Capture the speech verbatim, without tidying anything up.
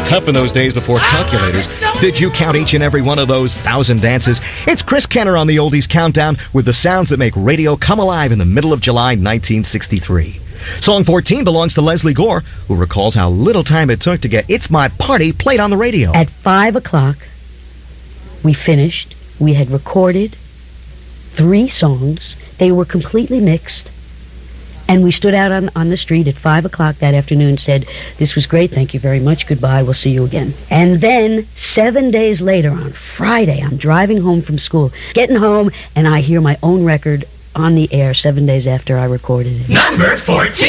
tough in those days before calculators. Did you count each and every one of those thousand dances? It's Chris Kenner on the Oldies Countdown with the sounds that make radio come alive in the middle of July nineteen sixty-three. Song fourteen belongs to Leslie Gore, who recalls how little time it took to get It's My Party played on the radio. At five o'clock, we finished. We had recorded three songs. They were completely mixed. And we stood out on, on the street at five o'clock that afternoon and said, this was great, thank you very much, goodbye, we'll see you again. And then, seven days later, on Friday, I'm driving home from school, getting home, and I hear my own record on the air seven days after I recorded it. Number fourteen.